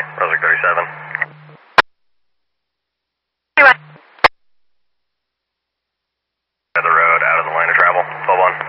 Brunswick 37. The road out of the line of travel, 12-1.